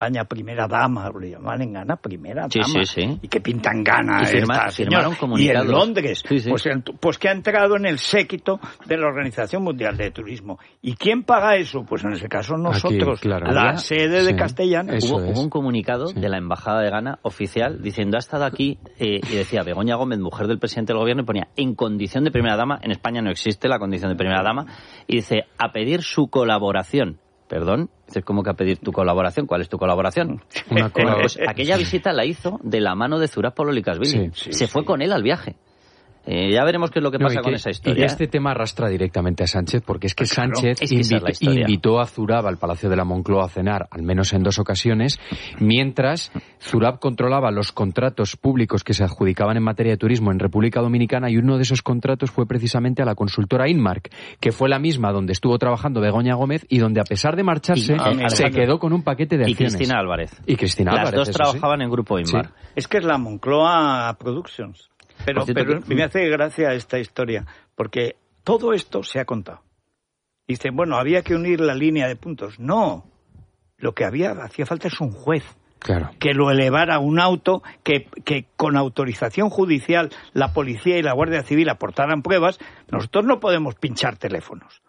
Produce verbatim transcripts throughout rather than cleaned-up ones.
España primera dama, le llamaban en Ghana primera sí, dama, sí, sí. y que pintan Ghana y firma, esta señora, y en Londres, sí, sí. Pues, el, pues que ha entrado en el séquito de la Organización Mundial de Turismo. ¿Y quién paga eso? Pues en ese caso nosotros, Aquí, claro. la Había, sede de sí, Castellana. Hubo, hubo un comunicado sí. de la Embajada de Ghana oficial diciendo, ha estado aquí, eh, y decía Begoña Gómez, mujer del presidente del gobierno, y ponía, en condición de primera dama, en España no existe la condición de primera dama, y dice, a pedir su colaboración. Perdón, dices, ¿cómo que a pedir tu colaboración? ¿Cuál es tu colaboración? Una bueno, pues aquella visita la hizo de la mano de Zurab Pololikashvili. Sí, sí, Se fue sí. con él al viaje. Eh, ya veremos qué es lo que pasa no, que, con esa historia. Y este tema arrastra directamente a Sánchez, porque es que pues claro, Sánchez es que invitó, es invitó a Zurab al Palacio de la Moncloa a cenar, al menos en dos ocasiones, mientras Zurab controlaba los contratos públicos que se adjudicaban en materia de turismo en República Dominicana, y uno de esos contratos fue precisamente a la consultora Inmark, que fue la misma donde estuvo trabajando Begoña Gómez y donde, a pesar de marcharse, y, se Alejandro. quedó con un paquete de acciones. Y Cristina Álvarez. Y Cristina Las Álvarez, dos trabajaban sí. en Grupo Inmark. Sí. Es que es la Moncloa Productions. Pero, pero me hace gracia esta historia, porque todo esto se ha contado. Dicen, bueno, había que unir la línea de puntos. No, lo que había hacía falta es un juez. Claro. Que lo elevara a un auto, que, que con autorización judicial la policía y la Guardia Civil aportaran pruebas. Nosotros no podemos pinchar teléfonos.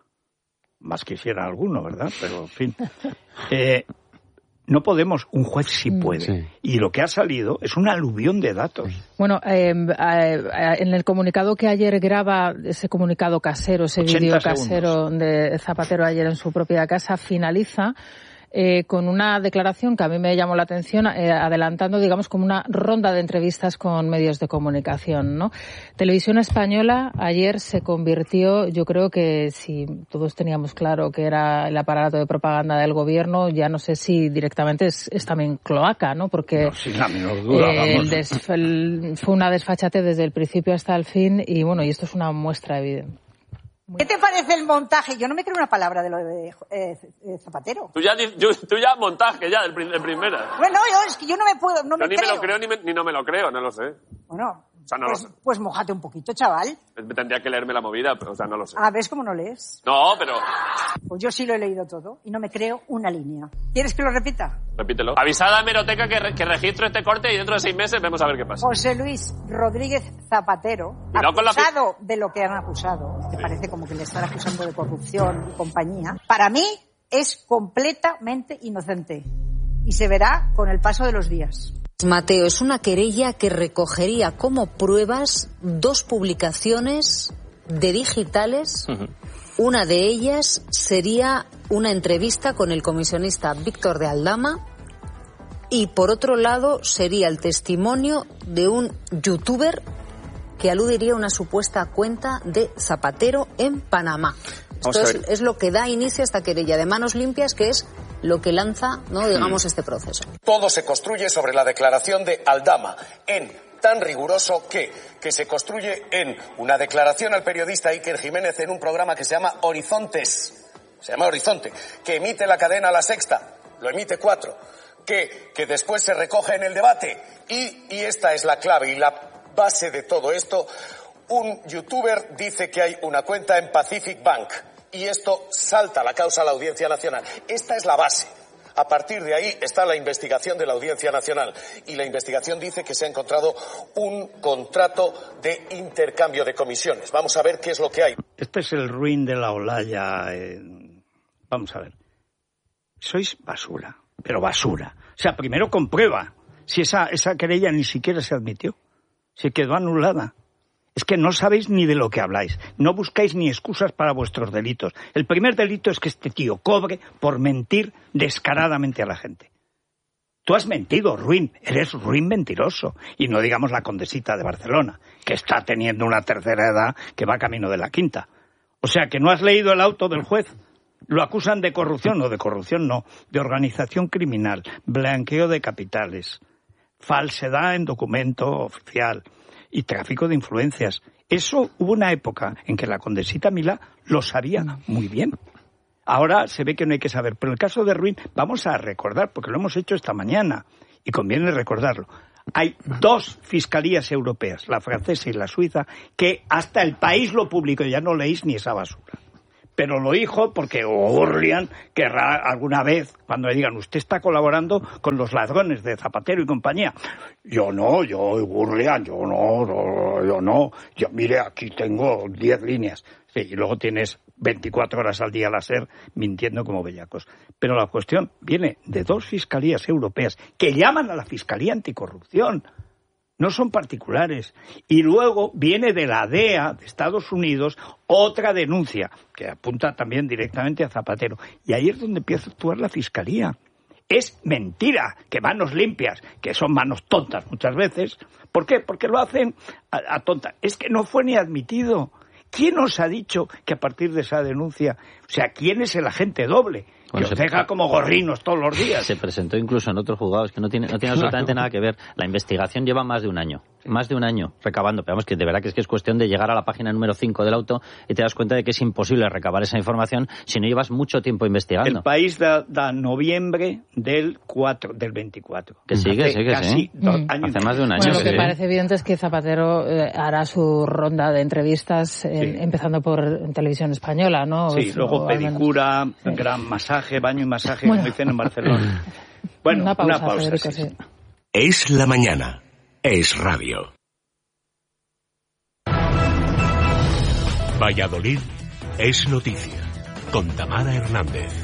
Más quisiera alguno, ¿verdad? Pero, en fin. Eh, No podemos, un juez sí puede. Sí. Y lo que ha salido es una aluvión de datos. Bueno, eh, eh, en el comunicado que ayer graba, ese comunicado casero, ese vídeo casero de Zapatero ayer en su propia casa, finaliza eh, con una declaración que a mí me llamó la atención, eh, adelantando, digamos, como una ronda de entrevistas con medios de comunicación, ¿no? Televisión Española ayer se convirtió, yo creo que si todos teníamos claro que era el aparato de propaganda del gobierno, ya no sé si directamente es, es también cloaca, ¿no? Porque no, sin la menor duda, eh, el des, el, fue una desfachatez desde el principio hasta el fin, y bueno, y esto es una muestra evidente. ¿Qué te parece el montaje? Yo no me creo una palabra de lo de eh, eh, Zapatero. Tú ya, yo, tú ya montaje, ya, de primera. Bueno, yo, es que yo no me puedo, no yo me ni creo. me lo creo ni, me, ni no me lo creo, no lo sé. Bueno, o sea, no pues, lo sé. Pues mójate un poquito, chaval. Tendría que leerme la movida, pero o sea, no lo sé. Ah, ¿ves cómo no lees? No, pero... Pues yo sí lo he leído todo y no me creo una línea. ¿Quieres que lo repita? Repítelo. Avisada a Hemeroteca que, re, que registro este corte y dentro de seis meses vemos a ver qué pasa. José Luis Rodríguez Zapatero, no acusado la... de lo que han acusado, que sí. Parece como que le están acusando de corrupción y compañía, para mí es completamente inocente y se verá con el paso de los días. Mateo, es una querella que recogería como pruebas dos publicaciones de digitales. Uh-huh. Una de ellas sería una entrevista con el comisionista Víctor de Aldama, y por otro lado sería el testimonio de un youtuber que aludiría a una supuesta cuenta de Zapatero en Panamá. Esto es, es lo que da inicio a esta querella de manos limpias, que es lo que lanza, no digamos, este proceso. Todo se construye sobre la declaración de Aldama, en tan riguroso que, que se construye en una declaración al periodista Iker Jiménez en un programa que se llama Horizontes, se llama Horizonte, que emite la cadena La Sexta, lo emite Cuatro, que, que después se recoge en el debate, y, y esta es la clave y la base de todo esto. Un youtuber dice que hay una cuenta en Pacific Bank, y esto salta la causa a la Audiencia Nacional. Esta es la base. A partir de ahí está la investigación de la Audiencia Nacional. Y la investigación dice que se ha encontrado un contrato de intercambio de comisiones. Vamos a ver qué es lo que hay. Este es el ruin de la Olaya. Eh, vamos a ver. Sois basura, pero basura. O sea, primero comprueba si esa, esa querella ni siquiera se admitió. Se quedó anulada. Es que no sabéis ni de lo que habláis. No buscáis ni excusas para vuestros delitos. El primer delito es que este tío cobre por mentir descaradamente a la gente. Tú has mentido, ruin. Eres ruin mentiroso. Y no digamos la condesita de Barcelona, que está teniendo una tercera edad que va camino de la quinta. O sea, que no has leído el auto del juez. Lo acusan de corrupción, o de corrupción no, de organización criminal, blanqueo de capitales, falsedad en documento oficial y tráfico de influencias. Eso hubo una época en que la condesita Milá lo sabía muy bien. Ahora se ve que no hay que saber. Pero el caso de Ruin, vamos a recordar, porque lo hemos hecho esta mañana, y conviene recordarlo. Hay dos fiscalías europeas, la francesa y la suiza, que hasta El País lo publicó, ya no leéis ni esa basura. pero lo dijo porque Gurlian querrá alguna vez, cuando le digan, usted está colaborando con los ladrones de Zapatero y compañía. Yo no, yo, Gurlian, yo no, no, yo no. Yo, mire, aquí tengo diez líneas. Sí, y luego tienes veinticuatro horas al día la SER mintiendo como bellacos. Pero la cuestión viene de dos fiscalías europeas que llaman a la Fiscalía Anticorrupción. No son particulares. Y luego viene de la D E A de Estados Unidos otra denuncia que apunta también directamente a Zapatero. Y ahí es donde empieza a actuar la Fiscalía. Es mentira que manos limpias, que son manos tontas muchas veces. ¿Por qué? Porque lo hacen a, a tonta. Es que no fue ni admitido. ¿Quién os ha dicho que a partir de esa denuncia, o sea, quién es el agente doble? Bueno, que os deja como gorrinos todos los días. Se presentó incluso en otros juzgados, que no tiene, no tiene absolutamente nada que ver. La investigación lleva más de un año. Más de un año recabando. Pero vamos, que de verdad que es que es cuestión de llegar a la página número cinco del auto y te das cuenta de que es imposible recabar esa información si no llevas mucho tiempo investigando. El País da, da noviembre del cuatro, del veinticuatro. Que sigue, hace sigue, casi sí. dos Mm. años. Hace más de un año. Bueno, lo que sí. parece evidente es que Zapatero eh, hará su ronda de entrevistas, eh, Sí. empezando por en Televisión Española, ¿no? Sí, O- luego o al menos- pedicura, Sí. gran masaje, baño y masaje, Bueno. como dicen en Barcelona. Bueno, una pausa, una pausa Federico, sí. sí. Es la mañana. Es radio. Valladolid es noticia. Con Tamara Hernández.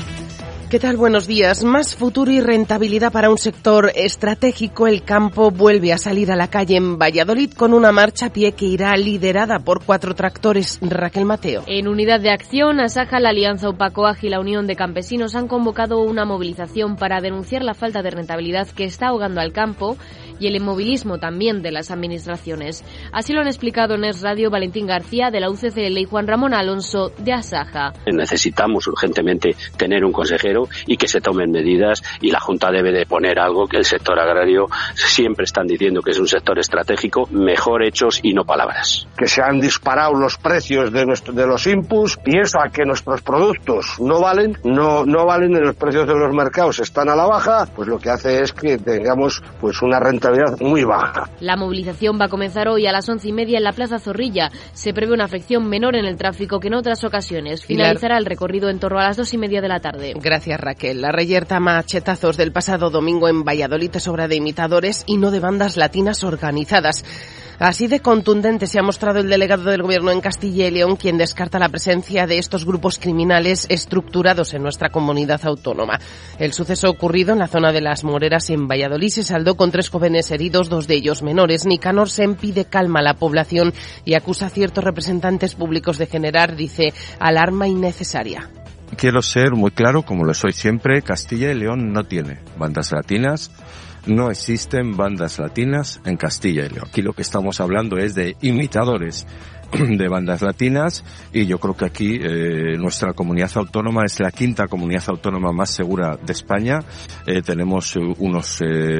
¿Qué tal? Buenos días. Más futuro y rentabilidad para un sector estratégico. El campo vuelve a salir a la calle en Valladolid con una marcha a pie que irá liderada por cuatro tractores. Raquel Mateo. En Unidad de Acción, Asaja, la Alianza Opacoag y la Unión de Campesinos han convocado una movilización para denunciar la falta de rentabilidad que está ahogando al campo y el inmovilismo también de las administraciones. Así lo han explicado en Es Radio Valentín García de la U C C L y Juan Ramón Alonso de Asaja. Necesitamos urgentemente tener un consejero y que se tomen medidas, y la Junta debe de poner algo que el sector agrario siempre están diciendo que es un sector estratégico, mejor hechos y no palabras. Que se han disparado los precios de, nuestro, de los inputs, y eso a que nuestros productos no valen, no, no valen en los precios de los mercados, están a la baja, pues lo que hace es que tengamos pues una rentabilidad muy baja. La movilización va a comenzar hoy a las once y media en la Plaza Zorrilla. Se prevé una afección menor en el tráfico que en otras ocasiones. Finalizará el recorrido en torno a las dos y media de la tarde. Gracias, Raquel. La reyerta machetazos del pasado domingo en Valladolid es obra de imitadores y no de bandas latinas organizadas. Así de contundente se ha mostrado el delegado del Gobierno en Castilla y León, quien descarta la presencia de estos grupos criminales estructurados en nuestra comunidad autónoma. El suceso ocurrido en la zona de Las Moreras, en Valladolid, se saldó con tres jóvenes heridos, dos de ellos menores. Nicanor Sen pide calma a la población y acusa a ciertos representantes públicos de generar, dice, alarma innecesaria. Quiero ser muy claro, como lo soy siempre, Castilla y León no tiene bandas latinas, no existen bandas latinas en Castilla y León. Aquí lo que estamos hablando es de imitadores de bandas latinas, y yo creo que aquí eh, nuestra comunidad autónoma es la quinta comunidad autónoma más segura de España. Eh, tenemos unos eh,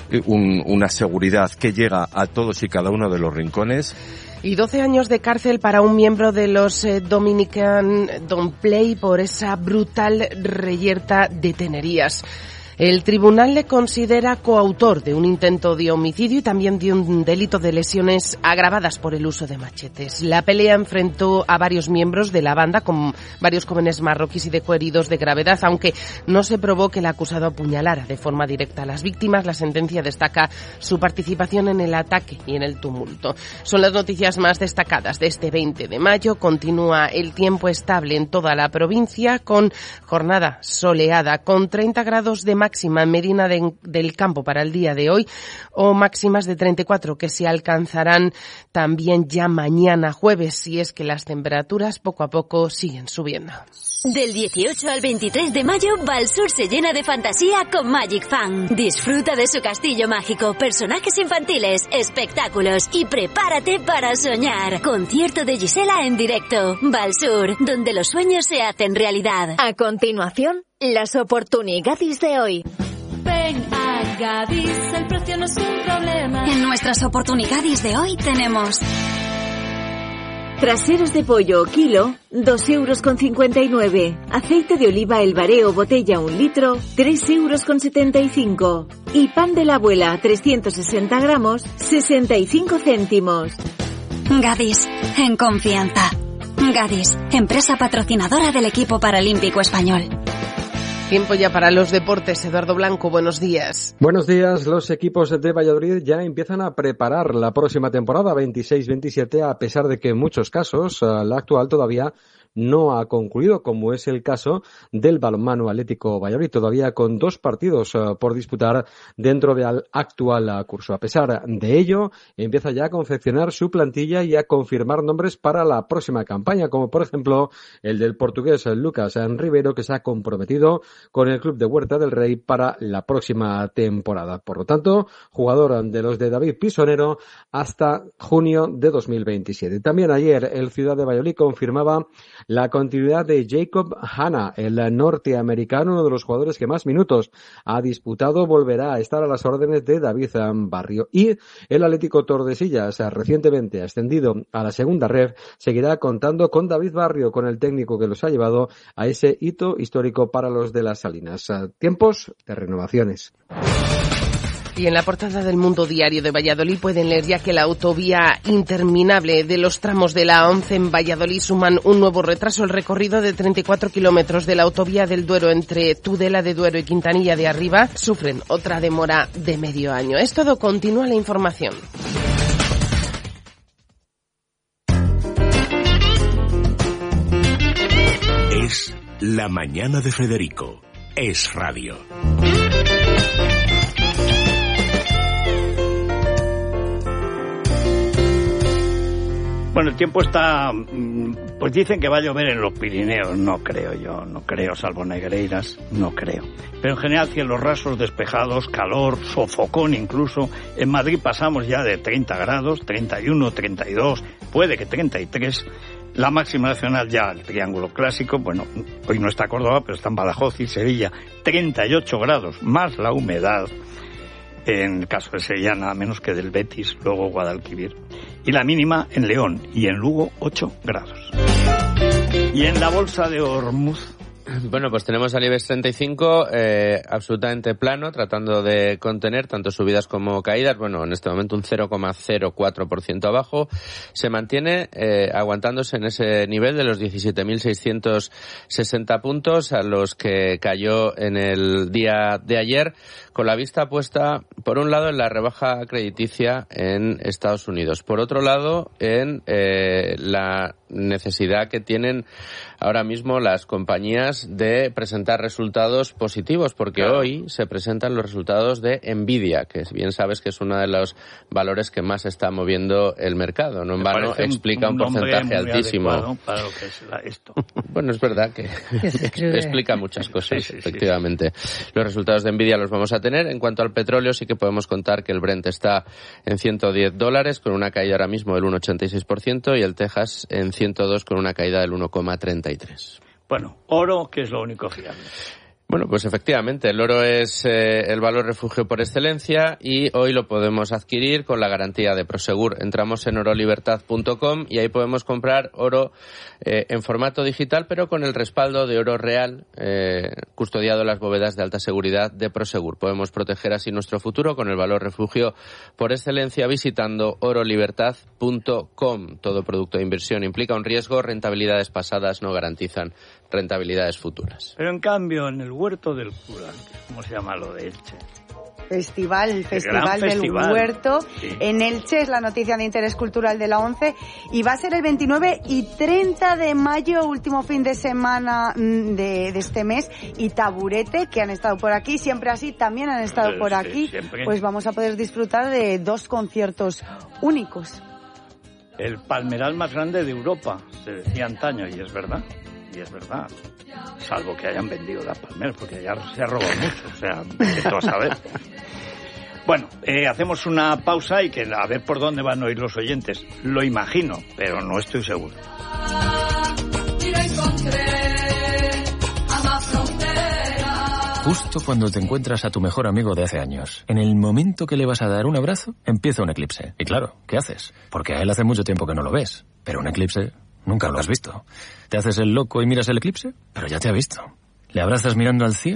un, una seguridad que llega a todos y cada uno de los rincones. Y doce años de cárcel para un miembro de los eh, Dominican Don't Play por esa brutal reyerta de Tenerías. El tribunal le considera coautor de un intento de homicidio y también de un delito de lesiones agravadas por el uso de machetes. La pelea enfrentó a varios miembros de la banda, con varios jóvenes marroquíes y dejó heridos de gravedad, aunque no se probó que el acusado apuñalara de forma directa a las víctimas. La sentencia destaca su participación en el ataque y en el tumulto. Son las noticias más destacadas de este veinte de mayo. Continúa el tiempo estable en toda la provincia, con jornada soleada, con treinta grados de máxima en Medina de, del Campo para el día de hoy, o máximas de treinta y cuatro que se alcanzarán también ya mañana jueves, si es que las temperaturas poco a poco siguen subiendo. Del dieciocho al veintitrés de mayo, Valsur se llena de fantasía con Magic Fan. Disfruta de su castillo mágico, personajes infantiles, espectáculos y prepárate para soñar. Concierto de Gisela en directo. Valsur, donde los sueños se hacen realidad. A continuación, las oportunidades de hoy. Ven a Gadis, el precio no es un problema. En nuestras oportunidades de hoy tenemos... Traseros de pollo kilo, dos euros con cincuenta y nueve. Aceite de oliva El Bareo botella un litro, tres euros con setenta y cinco. Y pan de la abuela, trescientos sesenta gramos, sesenta y cinco céntimos. Gadis, en confianza. Gadis, empresa patrocinadora del equipo paralímpico español. Tiempo ya para los deportes. Eduardo Blanco, buenos días. Buenos días. Los equipos de Valladolid ya empiezan a preparar la próxima temporada veintiséis veintisiete, a pesar de que en muchos casos la actual todavía no ha concluido, como es el caso del Balonmano Atlético Valladolid, todavía con dos partidos uh, por disputar dentro del actual uh, curso. A pesar de ello, empieza ya a confeccionar su plantilla y a confirmar nombres para la próxima campaña, como por ejemplo el del portugués Lucas Ribeiro, que se ha comprometido con el club de Huerta del Rey para la próxima temporada. Por lo tanto, jugador de los de David Pisonero hasta junio de dos mil veintisiete. También ayer el Ciudad de Valladolid confirmaba la continuidad de Jacob Hanna, el norteamericano, uno de los jugadores que más minutos ha disputado, volverá a estar a las órdenes de David Barrio. Y el Atlético Tordesillas, recientemente ascendido a la segunda ref, seguirá contando con David Barrio, con el técnico que los ha llevado a ese hito histórico para los de las Salinas. Tiempos de renovaciones. Y en la portada del Mundo Diario de Valladolid pueden leer ya que la autovía interminable de los tramos de la A once en Valladolid suman un nuevo retraso. El recorrido de treinta y cuatro kilómetros de la autovía del Duero entre Tudela de Duero y Quintanilla de Arriba sufren otra demora de medio año. Es todo, continúa la información. Es La Mañana de Federico. Es radio. Bueno, el tiempo está, pues dicen que va a llover en los Pirineos, no creo yo, no creo, salvo Negreiras, no creo. Pero en general cielos rasos, despejados, calor, sofocón incluso. En Madrid pasamos ya de treinta grados, treinta y uno, treinta y dos, puede que treinta y tres. La máxima nacional ya, el triángulo clásico, bueno, hoy no está Córdoba, pero está en Badajoz y Sevilla, treinta y ocho grados, más la humedad. En el caso de Sevilla nada menos que del Betis, luego Guadalquivir. Y la mínima en León y en Lugo ocho grados. Y en la bolsa de Hormuz. Bueno, pues tenemos al IBEX treinta y cinco eh, absolutamente plano, tratando de contener tanto subidas como caídas. Bueno, en este momento un cero coma cero cuatro por ciento abajo. Se mantiene eh, aguantándose en ese nivel de los diecisiete mil seiscientos sesenta puntos a los que cayó en el día de ayer, con la vista puesta, por un lado, en la rebaja crediticia en Estados Unidos. Por otro lado, en eh, la necesidad que tienen ahora mismo las compañías de presentar resultados positivos, porque claro, hoy se presentan los resultados de Nvidia, que bien sabes que es uno de los valores que más está moviendo el mercado. No en vano explica un, un porcentaje altísimo. Para lo que es la, esto. Bueno, es verdad que, que explica muchas cosas, sí, sí, efectivamente. Sí, sí. Los resultados de Nvidia los vamos a tener. En cuanto al petróleo, sí que podemos contar que el Brent está en ciento diez dólares, con una caída ahora mismo del uno coma ochenta y seis por ciento, y el Texas en ciento dos, con una caída del uno coma treinta y tres. Bueno, oro, que es lo único fiable. Bueno, pues efectivamente, el oro es eh, el valor refugio por excelencia y hoy lo podemos adquirir con la garantía de Prosegur. Entramos en oro libertad punto com y ahí podemos comprar oro eh, en formato digital, pero con el respaldo de oro real, eh, custodiado en las bóvedas de alta seguridad de Prosegur. Podemos proteger así nuestro futuro con el valor refugio por excelencia visitando oro libertad punto com. Todo producto de inversión implica un riesgo, rentabilidades pasadas no garantizan rentabilidades futuras. Pero en cambio, en el Huerto del Cura, ¿cómo se llama lo de Elche? Festival, el Festival del festival. Huerto. Sí. En Elche es la noticia de interés cultural de la ONCE y va a ser el veintinueve y treinta de mayo, último fin de semana de, de este mes. Y Taburete, que han estado por aquí, siempre así, también han estado Pues, por sí, aquí. siempre. Pues vamos a poder disfrutar de dos conciertos únicos. El palmeral más grande de Europa, se decía antaño, y es verdad. Y es verdad, salvo que hayan vendido la palmera, porque ya se ha robado mucho, o sea, ¿qué te vas a ver? Bueno, eh, hacemos una pausa y que a ver por dónde van a oír los oyentes. Lo imagino, pero no estoy seguro. Justo cuando te encuentras a tu mejor amigo de hace años, en el momento que le vas a dar un abrazo, empieza un eclipse. Y claro, ¿qué haces? Porque a él hace mucho tiempo que no lo ves, pero un eclipse nunca lo has visto. Te haces el loco y miras el eclipse, pero ya te ha visto. Le abrazas mirando al cielo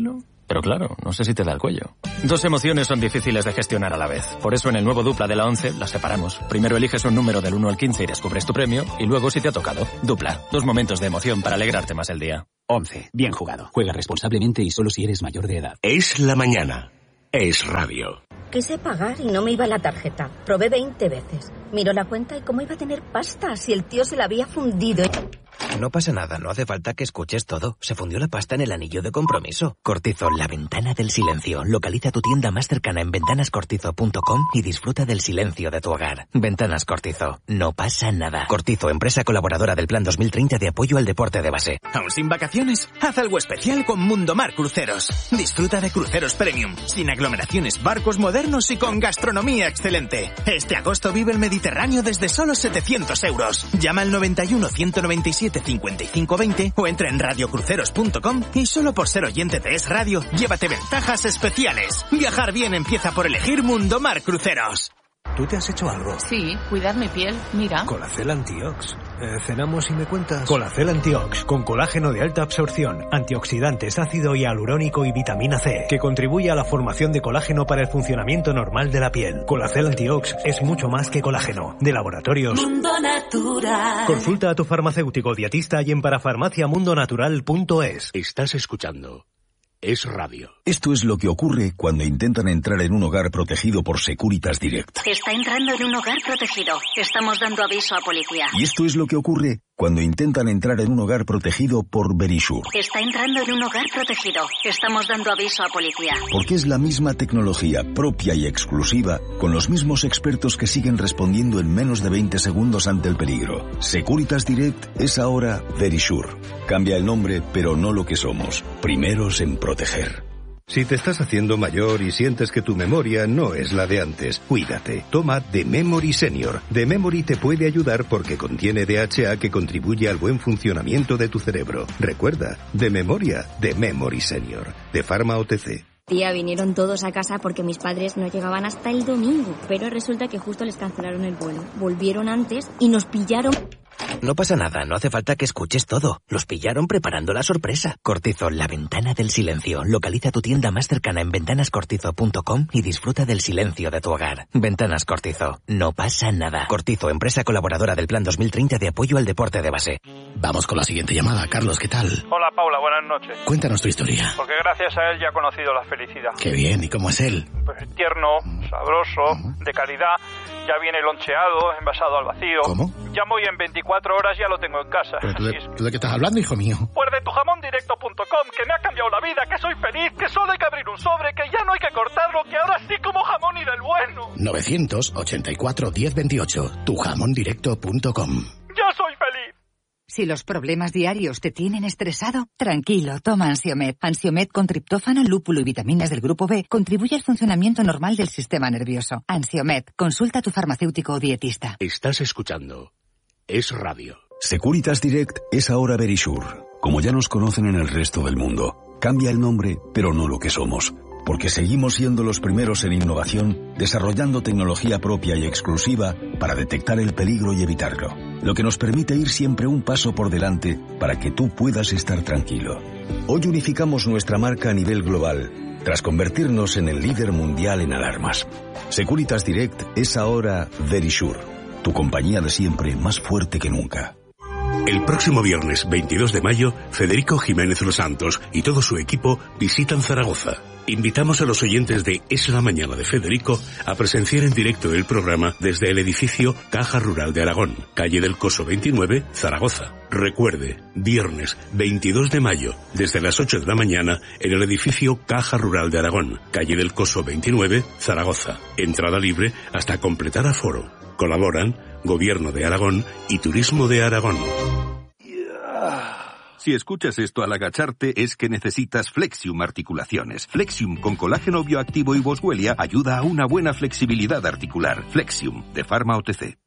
Pero claro, no sé si te da el cuello. Dos emociones son difíciles de gestionar a la vez. Por eso en el nuevo Dupla de la once las separamos. Primero eliges un número del uno al quince y descubres tu premio, y luego si te ha tocado. Dupla, dos momentos de emoción para alegrarte más el día. once. Bien jugado. Juega responsablemente y solo si eres mayor de edad. Es la mañana. Es radio. Quise pagar y no me iba la tarjeta. Probé veinte veces. Miró la cuenta y cómo iba a tener pasta si el tío se la había fundido. No pasa nada, no hace falta que escuches todo. Se fundió la pasta en el anillo de compromiso. Cortizo, la ventana del silencio. Localiza tu tienda más cercana en ventanas cortizo punto com y disfruta del silencio de tu hogar. Ventanas Cortizo, no pasa nada. Cortizo, empresa colaboradora del Plan dos mil treinta de apoyo al deporte de base. ¿Aún sin vacaciones? Haz algo especial con Mundomar Cruceros. Disfruta de cruceros premium, sin aglomeraciones, barcos modernos y con gastronomía excelente. Este agosto vive el Mediterráneo desde solo setecientos euros. Llama al noventa y uno, ciento noventa y siete, cincuenta y cinco veinte o entra en radio cruceros punto com y solo por ser oyente de Es Radio, llévate ventajas especiales. Viajar bien empieza por elegir Mundomar Cruceros. ¿Tú te has hecho algo? Sí, cuidar mi piel, mira. Colacel Antiox. Eh, cenamos y me cuentas. Colacel Antiox, con colágeno de alta absorción, antioxidantes, ácido hialurónico y vitamina C, que contribuye a la formación de colágeno para el funcionamiento normal de la piel. Colacel Antiox es mucho más que colágeno. De Laboratorios Mundo Natural. Consulta a tu farmacéutico dietista y en parafarmacia mundo natural punto es. Estás escuchando Es Radio. Esto es lo que ocurre cuando intentan entrar en un hogar protegido por Securitas Direct. Está entrando en un hogar protegido. Estamos dando aviso a policía. Y esto es lo que ocurre cuando intentan entrar en un hogar protegido por Verisure. Está entrando en un hogar protegido. Estamos dando aviso a policía. Porque es la misma tecnología propia y exclusiva, con los mismos expertos que siguen respondiendo en menos de veinte segundos ante el peligro. Securitas Direct es ahora Verisure. Cambia el nombre, pero no lo que somos. Primeros en proteger. Si te estás haciendo mayor y sientes que tu memoria no es la de antes, cuídate. Toma The Memory Senior. The Memory te puede ayudar porque contiene D H A que contribuye al buen funcionamiento de tu cerebro. Recuerda, de memoria, The Memory Senior. De Pharma O T C. Tía, vinieron todos a casa porque mis padres no llegaban hasta el domingo, pero resulta que justo les cancelaron el vuelo. Volvieron antes y nos pillaron... No pasa nada, no hace falta que escuches todo. Los pillaron preparando la sorpresa. Cortizo, la ventana del silencio. Localiza tu tienda más cercana en ventanas cortizo punto com y disfruta del silencio de tu hogar. Ventanas Cortizo, no pasa nada. Cortizo, empresa colaboradora del Plan dos mil treinta de apoyo al deporte de base. Vamos con la siguiente llamada. Carlos, ¿qué tal? Hola, Paula, buenas noches. Cuéntanos tu historia. Porque gracias a él ya he conocido la felicidad. Qué bien, ¿y cómo es él? Pues tierno, sabroso, de calidad. Ya viene loncheado, envasado al vacío. ¿Cómo? Llamo y en veinticuatro horas ya lo tengo en casa. ¿Pero tú de, es... ¿tú de qué estás hablando, hijo mío? Pues de tu jamón directo punto com, que me ha cambiado la vida, que soy feliz, que solo hay que abrir un sobre, que ya no hay que cortarlo, que ahora sí como jamón y del bueno. nueve ochenta y cuatro, diez veintiocho. tu jamón directo punto com. ¡Yo soy feliz! Si los problemas diarios te tienen estresado, tranquilo, toma Ansiomed. Ansiomed con triptófano, lúpulo y vitaminas del grupo B contribuye al funcionamiento normal del sistema nervioso. Ansiomed, consulta a tu farmacéutico o dietista. Estás escuchando Es Radio. Securitas Direct es ahora Verisure. Como ya nos conocen en el resto del mundo, cambia el nombre, pero no lo que somos. Porque seguimos siendo los primeros en innovación, desarrollando tecnología propia y exclusiva para detectar el peligro y evitarlo. Lo que nos permite ir siempre un paso por delante para que tú puedas estar tranquilo. Hoy unificamos nuestra marca a nivel global, tras convertirnos en el líder mundial en alarmas. Securitas Direct es ahora Verisure, tu compañía de siempre más fuerte que nunca. El próximo viernes veintidós de mayo, Federico Jiménez Los Santos y todo su equipo visitan Zaragoza. Invitamos a los oyentes de Es la Mañana de Federico a presenciar en directo el programa desde el edificio Caja Rural de Aragón, calle del Coso veintinueve, Zaragoza. Recuerde, viernes veintidós de mayo, desde las ocho de la mañana, en el edificio Caja Rural de Aragón, calle del Coso veintinueve, Zaragoza. Entrada libre hasta completar aforo. Colaboran Gobierno de Aragón y Turismo de Aragón. Si escuchas esto al agacharte es que necesitas Flexium Articulaciones. Flexium con colágeno bioactivo y boswellia ayuda a una buena flexibilidad articular. Flexium, de Pharma O T C.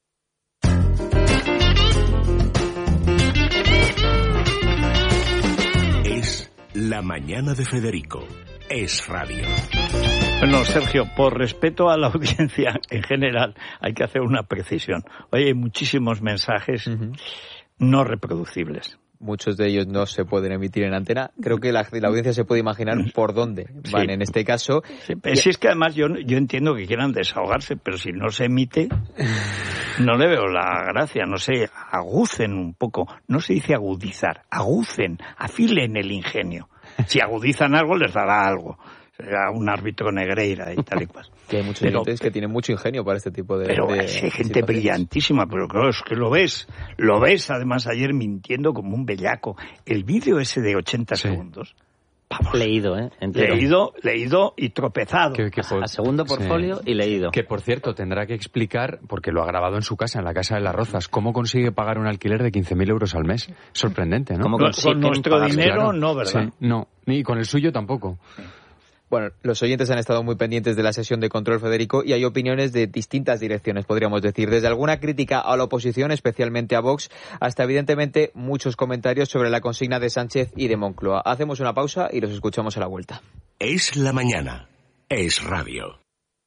Es la mañana de Federico. Es Radio. Bueno, Sergio, por respeto a la audiencia en general, hay que hacer una precisión. Oye, hay muchísimos mensajes uh-huh. no reproducibles. muchos de ellos no se pueden emitir en antena. Creo que la, la audiencia se puede imaginar por dónde van sí. en este caso. Sí, pero y... si es que además yo, yo entiendo que quieran desahogarse, pero si no se emite, no le veo la gracia. No sé, agucen un poco. No se dice agudizar, agucen, afilen el ingenio. Si agudizan algo, les dará algo. Será un árbitro Negreira y tal y cual. Que hay muchos pero, oyentes que tienen mucho ingenio para este tipo de... Pero de hay gente brillantísima, pero claro, es que lo ves. Lo ves, además, ayer mintiendo como un bellaco. El vídeo ese de ochenta sí. segundos... Vamos. Leído, ¿eh? Entero. Leído, leído y tropezado. Que, que por... A segundo portfolio sí. y leído. Que, por cierto, tendrá que explicar, porque lo ha grabado en su casa, en la Casa de las Rozas, cómo consigue pagar un alquiler de quince mil euros al mes. Sorprendente, ¿no? ¿Cómo con nuestro dinero, claro. no, ¿verdad? Sí, no, ni con el suyo tampoco. Sí. Bueno, los oyentes han estado muy pendientes de la sesión de control, Federico, y hay opiniones de distintas direcciones, podríamos decir. Desde alguna crítica a la oposición, especialmente a Vox, hasta evidentemente muchos comentarios sobre la consigna de Sánchez y de Moncloa. Hacemos una pausa y los escuchamos a la vuelta. Es la mañana. Es radio.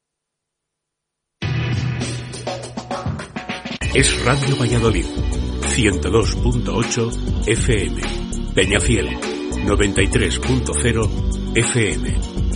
Es Radio Valladolid. ciento dos punto ocho F M. Peñafiel. noventa y tres punto cero F M.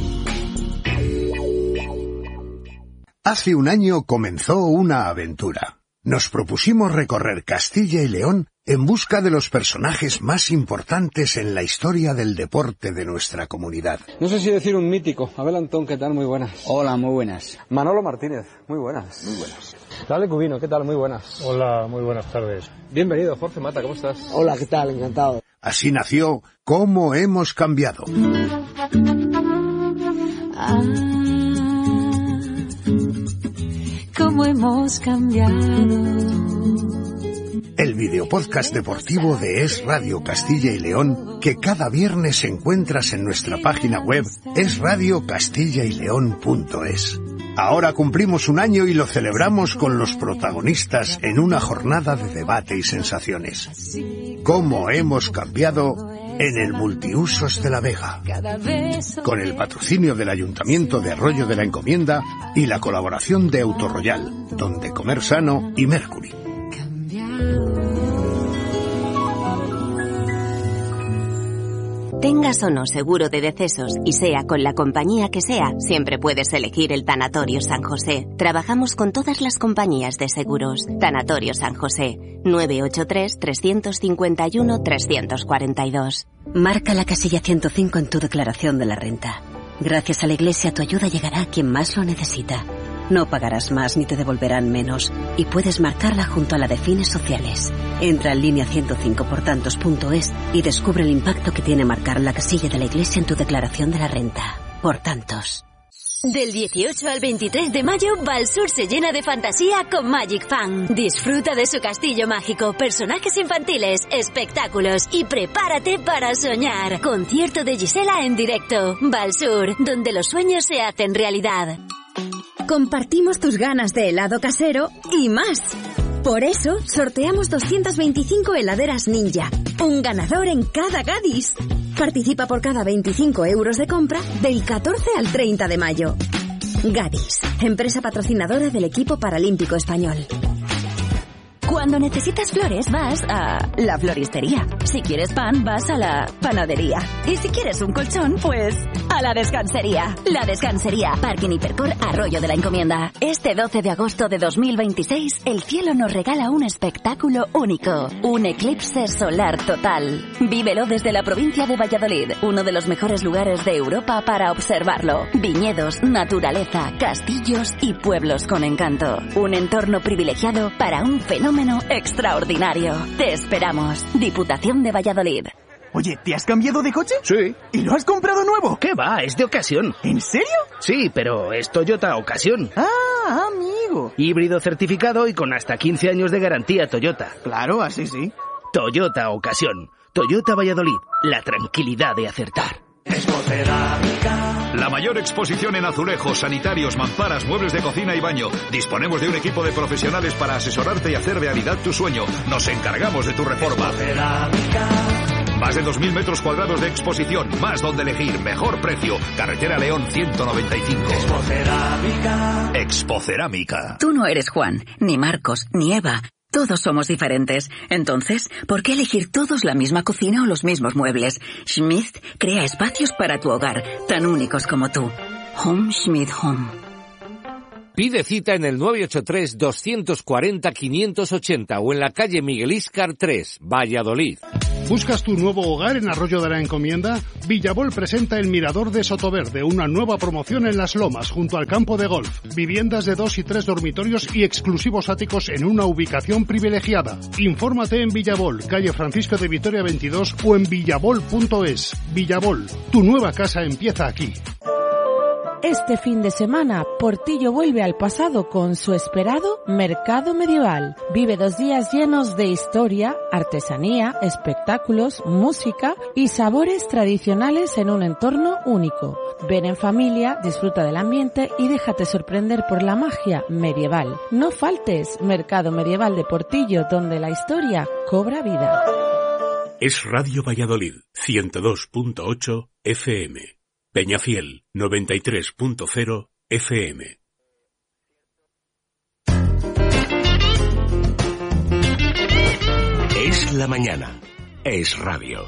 Hace un año comenzó una aventura. Nos propusimos recorrer Castilla y León en busca de los personajes más importantes en la historia del deporte de nuestra comunidad. No sé si decir un mítico. Abel Antón, ¿qué tal? Muy buenas. Hola, muy buenas. Manolo Martínez, muy buenas. Muy buenas. Dale Cubino, ¿qué tal? Muy buenas. Hola, muy buenas tardes. Bienvenido, Jorge Mata, ¿cómo estás? Hola, ¿qué tal? Encantado. Así nació Cómo hemos cambiado. Ah, cómo hemos cambiado. El videopodcast deportivo de Es Radio Castilla y León, que cada viernes encuentras en nuestra página web es radio castilla y león punto es. Ahora cumplimos un año y lo celebramos con los protagonistas en una jornada de debate y sensaciones. ¿Cómo hemos cambiado en el Multiusos de la Vega? Con el patrocinio del Ayuntamiento de Arroyo de la Encomienda y la colaboración de Autorroyal, Donde Comer Sano y Mercury. Tengas o no seguro de decesos y sea con la compañía que sea, siempre puedes elegir el Tanatorio San José. Trabajamos con todas las compañías de seguros. Tanatorio San José, nueve ocho tres, tres cinco uno, tres cuatro dos. Marca la casilla ciento cinco en tu declaración de la renta. Gracias a la Iglesia tu ayuda llegará a quien más lo necesita. No pagarás más ni te devolverán menos. Y puedes marcarla junto a la de fines sociales. Entra en línea ciento cinco por tantos punto es y descubre el impacto que tiene marcar la casilla de la Iglesia en tu declaración de la renta. Por tantos. Del dieciocho al veintitrés de mayo, Valsur se llena de fantasía con Magic Fan. Disfruta de su castillo mágico, personajes infantiles, espectáculos y prepárate para soñar. Concierto de Gisela en directo. Valsur, donde los sueños se hacen realidad. Compartimos tus ganas de helado casero y más. Por eso, sorteamos doscientas veinticinco heladeras Ninja. Un ganador en cada Gadis. Participa por cada veinticinco euros de compra del catorce al treinta de mayo. Gadis, empresa patrocinadora del equipo paralímpico español. Cuando necesitas flores, vas a la floristería. Si quieres pan, vas a la panadería. Y si quieres un colchón, pues a la descansería. La Descansería, Parking Hipercor, Arroyo de la Encomienda. Este doce de agosto de dos mil veintiséis, el cielo nos regala un espectáculo único. Un eclipse solar total. Vívelo desde la provincia de Valladolid, uno de los mejores lugares de Europa para observarlo. Viñedos, naturaleza, castillos y pueblos con encanto. Un entorno privilegiado para un fenómeno extraordinario. Te esperamos. Diputación de Valladolid. Oye, ¿te has cambiado de coche? Sí. ¿Y lo has comprado nuevo? ¿Qué va? Es de ocasión. ¿En serio? Sí, pero es Toyota Ocasión. Ah, amigo. Híbrido certificado y con hasta quince años de garantía Toyota. Claro, así sí. Toyota Ocasión. Toyota Valladolid. La tranquilidad de acertar. La mayor exposición en azulejos, sanitarios, mamparas, muebles de cocina y baño. Disponemos de un equipo de profesionales para asesorarte y hacer realidad tu sueño. Nos encargamos de tu reforma. Más de dos mil metros cuadrados de exposición, más donde elegir, mejor precio. Carretera León ciento noventa y cinco. Expocerámica. Expocerámica. Tú no eres Juan, ni Marcos, ni Eva. todos somos diferentes. Entonces, ¿por qué elegir todos la misma cocina o los mismos muebles? Schmidt crea espacios para tu hogar, tan únicos como tú. Home Schmidt Home. Pide cita en el nueve ocho tres, dos cuatro cero, cinco ocho cero o en la calle Miguel Íscar tres, Valladolid. ¿Buscas tu nuevo hogar en Arroyo de la Encomienda? Villabol presenta el Mirador de Sotoverde, una nueva promoción en Las Lomas, junto al campo de golf. Viviendas de dos y tres dormitorios y exclusivos áticos en una ubicación privilegiada. Infórmate en Villabol, calle Francisco de Vitoria veintidós o en villabol punto es. Villabol, tu nueva casa empieza aquí. Este fin de semana, Portillo vuelve al pasado con su esperado Mercado Medieval. Vive dos días llenos de historia, artesanía, espectáculos, música y sabores tradicionales en un entorno único. Ven en familia, disfruta del ambiente y déjate sorprender por la magia medieval. No faltes Mercado Medieval de Portillo, donde la historia cobra vida. Es Radio Valladolid, ciento dos punto ocho F M. Peñafiel, noventa y tres punto cero F M. Es la mañana. Es radio.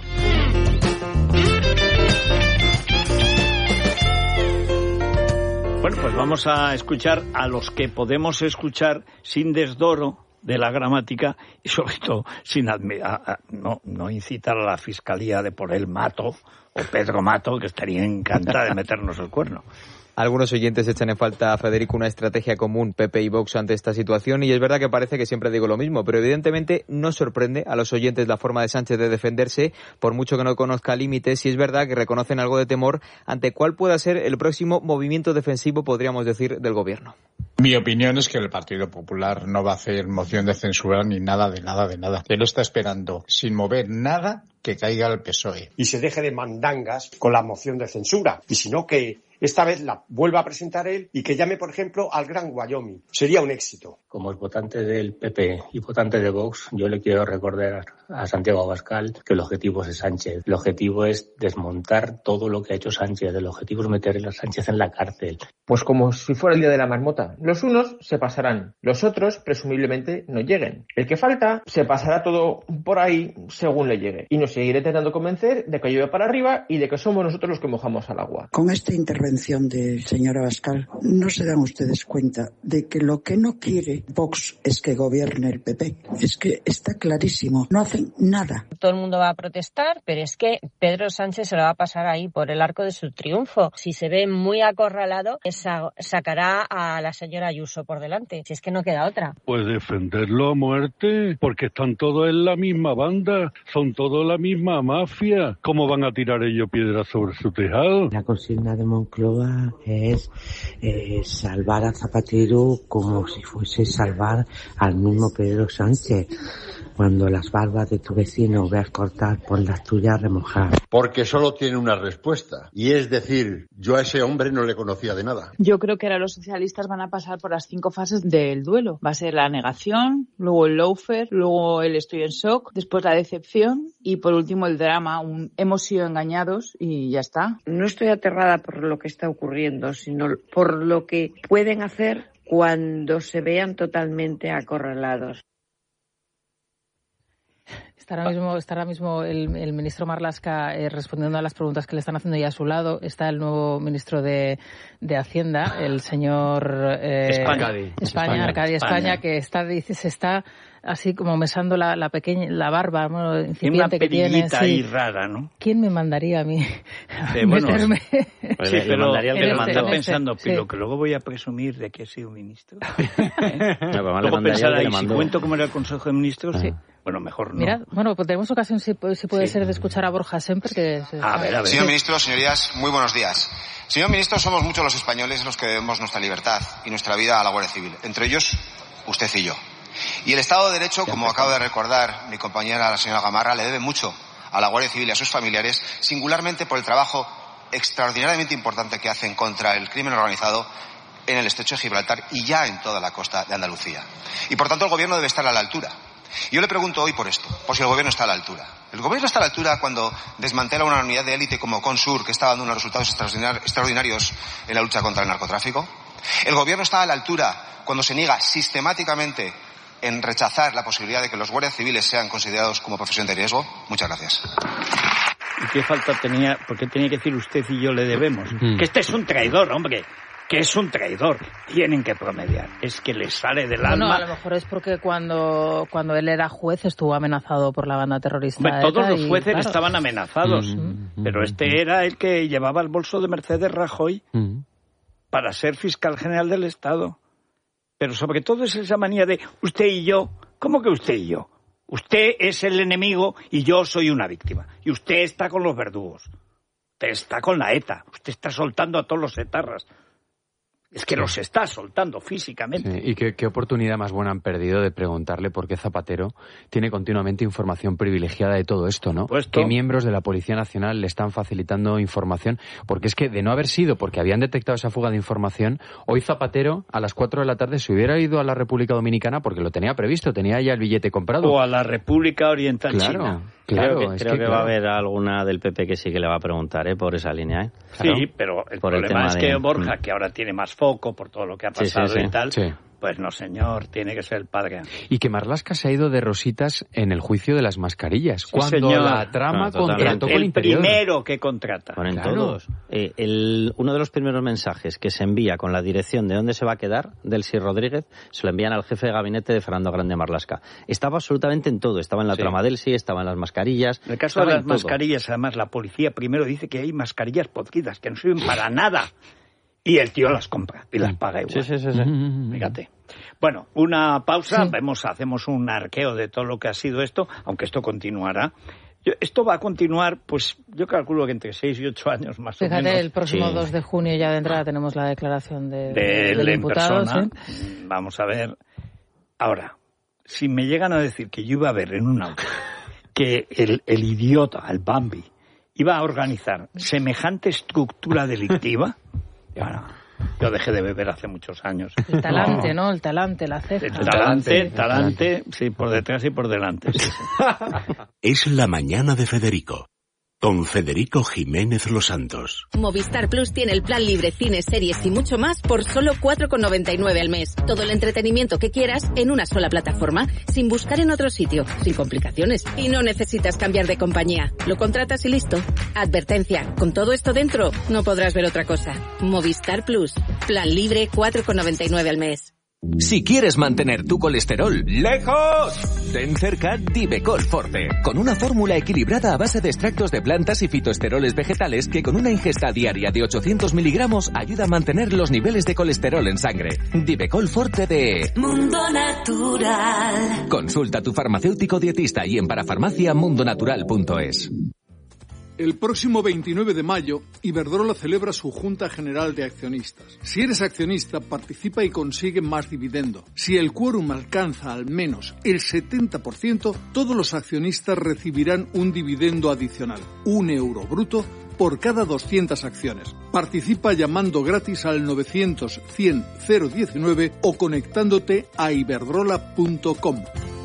Bueno, pues vamos a escuchar a los que podemos escuchar sin desdoro de la gramática y sobre todo sin admi- a, a, no, no incitar a la Fiscalía de por el Mato o Pedro Mato, que estaría encantada de meternos el cuerno. Algunos oyentes echan en falta a Federico una estrategia común, P P y Vox, ante esta situación, y es verdad que parece que siempre digo lo mismo, pero evidentemente no sorprende a los oyentes la forma de Sánchez de defenderse, por mucho que no conozca límites, y es verdad que reconocen algo de temor ante cuál pueda ser el próximo movimiento defensivo, podríamos decir, del gobierno. Mi opinión es que el Partido Popular no va a hacer moción de censura ni nada de nada de nada. Él está esperando, sin mover nada, que caiga el P S O E. Y se deje de mandangas con la moción de censura. Y si no, que esta vez la vuelva a presentar él y que llame, por ejemplo, al Gran Wyoming. Sería un éxito. Como es votante del P P y votante de Vox, yo le quiero recordar a Santiago Abascal que el objetivo es Sánchez. El objetivo es desmontar todo lo que ha hecho Sánchez. El objetivo es meter a Sánchez en la cárcel. Pues como si fuera el día de la marmota. Los unos se pasarán, los otros presumiblemente no lleguen. El que falta se pasará todo por ahí según le llegue. Y nos seguirá intentando convencer de que llueve para arriba y de que somos nosotros los que mojamos al agua. Con esta intervención del señor Abascal, ¿no se dan ustedes cuenta de que lo que no quiere Vox es que gobierne el P P? Es que está clarísimo, no hacen nada. Todo el mundo va a protestar, pero es que Pedro Sánchez se lo va a pasar ahí por el arco de su triunfo. Si se ve muy acorralado, esa, sacará a la señora Ayuso por delante. Si es que no queda otra. Pues defenderlo a muerte, porque están todos en la misma banda, son todos la misma mafia. ¿Cómo van a tirar ellos piedras sobre su tejado? La consigna de Moncloa es eh, salvar a Zapatero como si fuese salvar al mismo Pedro Sánchez. Cuando las barbas de tu vecino veas cortar, pon las tuyas remojar. Porque solo tiene una respuesta, y es decir, yo a ese hombre no le conocía de nada. Yo creo que ahora los socialistas van a pasar por las cinco fases del duelo. Va a ser la negación, luego el lawfare, luego el estoy en shock, después la decepción y por último el drama, un hemos sido engañados y ya está. No estoy aterrada por lo que está ocurriendo, sino por lo que pueden hacer cuando se vean totalmente acorralados. Está ahora mismo, está ahora mismo el, el ministro Marlaska eh, respondiendo a las preguntas que le están haciendo, y a su lado está el nuevo ministro de, de Hacienda, el señor eh, España, España, España, Arcadia España, España, que está, dice, se está así como mesando la, la pequeña, la barba, bueno, incipiente que tiene. Una ahí rara, ¿no? ¿Quién me mandaría a mí sí, bueno, meterme? Pues sí, pero mandaría el que le mandó. Está pensando, sí. Pilo, que luego voy a presumir de que he sido ministro. ¿Eh? No, luego pensará, ¿y si cuento cómo era el Consejo de Ministros? Sí. Bueno, mejor no. Mira, bueno, pues tenemos ocasión, si, si puede sí. ser, de escuchar a Borja Semper. Que se... A ver, a ver. Señor ministro, señorías, muy buenos días. Señor ministro, somos muchos los españoles los que debemos nuestra libertad y nuestra vida a la Guardia Civil. Entre ellos, usted y yo. Y el Estado de Derecho, como acaba de recordar mi compañera, la señora Gamarra, le debe mucho a la Guardia Civil y a sus familiares, singularmente por el trabajo extraordinariamente importante que hacen contra el crimen organizado en el estrecho de Gibraltar y ya en toda la costa de Andalucía. Y por tanto el Gobierno debe estar a la altura. Y yo le pregunto hoy por esto, por si el Gobierno está a la altura. El Gobierno está a la altura cuando desmantela una unidad de élite como Consur, que está dando unos resultados extraordinarios en la lucha contra el narcotráfico. El Gobierno está a la altura cuando se niega sistemáticamente en rechazar la posibilidad de que los guardias civiles sean considerados como profesión de riesgo? Muchas gracias. ¿Y qué falta tenía? ¿Por qué tenía que decir usted y yo le debemos? Mm. Que este es un traidor, hombre. Que es un traidor. Tienen que promediar. Es que le sale del alma. No, a lo mejor es porque cuando, cuando él era juez estuvo amenazado por la banda terrorista. Hombre, todos los jueces y, claro, estaban amenazados. Mm-hmm. Pero este era el que llevaba el bolso de Mercedes Rajoy mm-hmm. para ser fiscal general del Estado. Pero sobre todo es esa manía de usted y yo. ¿Cómo que usted y yo? Usted es el enemigo y yo soy una víctima. Y usted está con los verdugos. Usted está con la ETA. Usted está soltando a todos los etarras. Es que los está soltando físicamente. Sí, y qué, qué oportunidad más buena han perdido de preguntarle por qué Zapatero tiene continuamente información privilegiada de todo esto, ¿no? ¿Qué miembros de la Policía Nacional le están facilitando información? Porque es que de no haber sido porque habían detectado esa fuga de información, hoy Zapatero a las cuatro de la tarde se hubiera ido a la República Dominicana porque lo tenía previsto, tenía ya el billete comprado. O a la República Oriental claro, China. Claro, creo que, es creo que, que claro. va a haber alguna del P P que sí que le va a preguntar, ¿eh? Por esa línea, ¿eh? Claro. Sí, pero el por problema el es que de... Borja, que ahora tiene más foco por todo lo que ha pasado sí, sí, sí. y tal, sí. pues no, señor, tiene que ser el padre. Y que Marlaska se ha ido de rositas en el juicio de las mascarillas, sí, cuando señor. la trama no, contrató el, con el Interior. primero que contrata. Ponen claro. todos. Eh, el, uno de los primeros mensajes que se envía con la dirección de dónde se va a quedar, Delcy Rodríguez, se lo envían al jefe de gabinete de Fernando Grande Marlaska. Estaba absolutamente en todo. Estaba en la sí. trama Delcy, estaba en las mascarillas. En el caso de las mascarillas, además, la policía primero dice que hay mascarillas podridas, que no sirven para nada. Y el tío las compra y las paga igual. Sí, sí, sí. sí. Fíjate. Bueno, una pausa, sí. vemos, hacemos un arqueo de todo lo que ha sido esto, aunque esto continuará. Yo, esto va a continuar, pues yo calculo que entre seis y ocho años más Fíjate, o menos. el próximo sí. dos de junio ya de entrada tenemos la declaración de, de del en imputado. Persona. ¿Sí? Vamos a ver. Ahora, si me llegan a decir que yo iba a ver en un auto que el, el idiota, el Bambi, iba a organizar semejante estructura delictiva, bueno, yo dejé de beber hace muchos años. El talante, ¿no? ¿no? El talante, la ceja. El talante, el talante, sí, por detrás y por delante. Sí, sí. Es la mañana de Federico, con Federico Jiménez Los Santos. Movistar Plus tiene el plan libre, cines, series y mucho más por solo cuatro con noventa y nueve al mes. Todo el entretenimiento que quieras en una sola plataforma, sin buscar en otro sitio, sin complicaciones. Y no necesitas cambiar de compañía. Lo contratas y listo. Advertencia, con todo esto dentro, no podrás ver otra cosa. Movistar Plus, plan libre, cuatro con noventa y nueve al mes. Si quieres mantener tu colesterol lejos, ten cerca Divecol Forte, con una fórmula equilibrada a base de extractos de plantas y fitoesteroles vegetales que con una ingesta diaria de ochocientos miligramos ayuda a mantener los niveles de colesterol en sangre. Divecol Forte de Mundo Natural. Consulta a tu farmacéutico dietista y en parafarmacia mundonatural punto es. El próximo veintinueve de mayo, Iberdrola celebra su Junta General de Accionistas. Si eres accionista, participa y consigue más dividendo. Si el quórum alcanza al menos el setenta por ciento, todos los accionistas recibirán un dividendo adicional, un euro bruto, por cada doscientas acciones. Participa llamando gratis al novecientos cien cero diecinueve o conectándote a iberdrola punto com.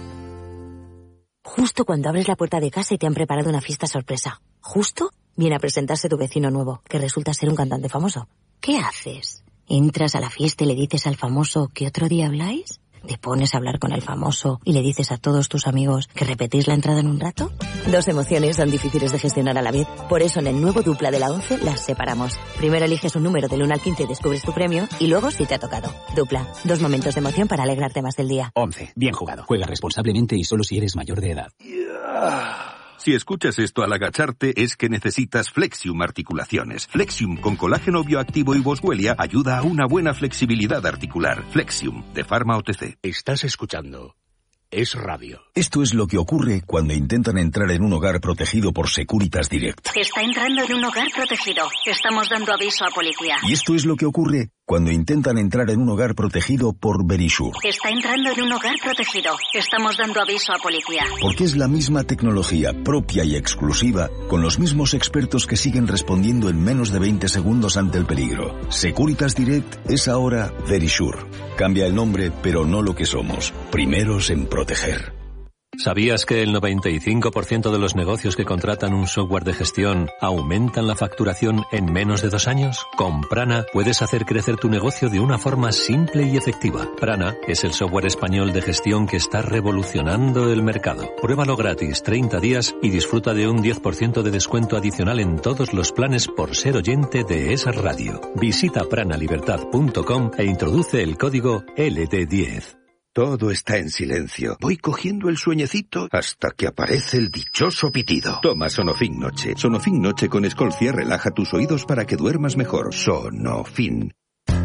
Justo cuando abres la puerta de casa y te han preparado una fiesta sorpresa. Justo viene a presentarse tu vecino nuevo, que resulta ser un cantante famoso. ¿Qué haces? ¿Entras a la fiesta y le dices al famoso que otro día habláis? ¿Te pones a hablar con el famoso y le dices a todos tus amigos que repetís la entrada en un rato? Dos emociones son difíciles de gestionar a la vez. Por eso en el nuevo Dupla de la once las separamos. Primero eliges un número del uno al quince y descubres tu premio, y luego si te ha tocado. Dupla, dos momentos de emoción para alegrarte más del día. once. Bien jugado. Juega responsablemente y solo si eres mayor de edad. Si escuchas esto al agacharte es que necesitas Flexium Articulaciones. Flexium con colágeno bioactivo y boswellia ayuda a una buena flexibilidad articular. Flexium, de Pharma O T C. Estás escuchando Es Radio. Esto es lo que ocurre cuando intentan entrar en un hogar protegido por Securitas Direct. Está entrando en un hogar protegido. Estamos dando aviso a policía. Y esto es lo que ocurre cuando intentan entrar en un hogar protegido por Verisure. Está entrando en un hogar protegido. Estamos dando aviso a policía. Porque es la misma tecnología propia y exclusiva, con los mismos expertos que siguen respondiendo en menos de veinte segundos ante el peligro. Securitas Direct es ahora Verisure. Cambia el nombre, pero no lo que somos. Primeros en proteger. ¿Sabías que el noventa y cinco por ciento de los negocios que contratan un software de gestión aumentan la facturación en menos de dos años? Con Prana puedes hacer crecer tu negocio de una forma simple y efectiva. Prana es el software español de gestión que está revolucionando el mercado. Pruébalo gratis treinta días y disfruta de un diez por ciento de descuento adicional en todos los planes por ser oyente de esa radio. Visita pranalibertad punto com e introduce el código L D diez. Todo está en silencio. Voy cogiendo el sueñecito hasta que aparece el dichoso pitido. Toma Sonofin Noche. Sonofin Noche con Escolcia relaja tus oídos para que duermas mejor. Sonofin.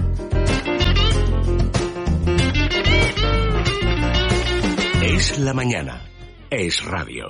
Es la mañana. Es radio.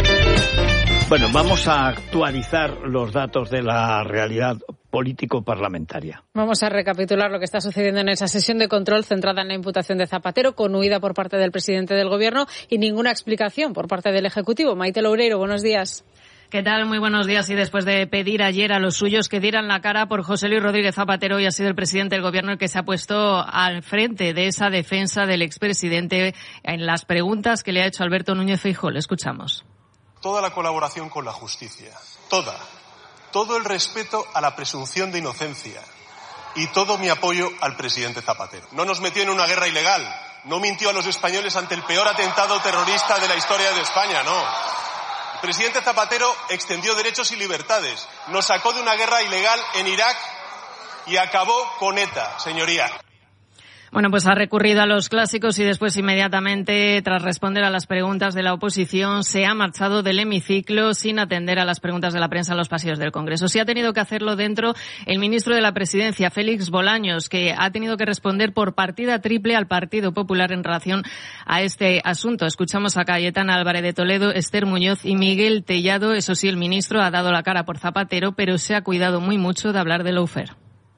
Bueno, vamos a actualizar los datos de la realidad político-parlamentaria. Vamos a recapitular lo que está sucediendo en esa sesión de control centrada en la imputación de Zapatero, con huida por parte del presidente del Gobierno y ninguna explicación por parte del Ejecutivo. Maite Loureiro, buenos días. ¿Qué tal? Muy buenos días. Y después de pedir ayer a los suyos que dieran la cara por José Luis Rodríguez Zapatero, hoy ha sido el presidente del Gobierno el que se ha puesto al frente de esa defensa del expresidente en las preguntas que le ha hecho Alberto Núñez Feijóo. Le escuchamos. Toda la colaboración con la justicia, toda, todo el respeto a la presunción de inocencia y todo mi apoyo al presidente Zapatero. No nos metió en una guerra ilegal, no mintió a los españoles ante el peor atentado terrorista de la historia de España, no. El presidente Zapatero extendió derechos y libertades, nos sacó de una guerra ilegal en Irak y acabó con ETA, señoría. Bueno, pues ha recurrido a los clásicos y después inmediatamente, tras responder a las preguntas de la oposición, se ha marchado del hemiciclo sin atender a las preguntas de la prensa en los pasillos del Congreso. Sí ha tenido que hacerlo dentro el ministro de la Presidencia, Félix Bolaños, que ha tenido que responder por partida triple al Partido Popular en relación a este asunto. Escuchamos a Cayetana Álvarez de Toledo, Esther Muñoz y Miguel Tellado. Eso sí, el ministro ha dado la cara por Zapatero, pero se ha cuidado muy mucho de hablar de lawfare.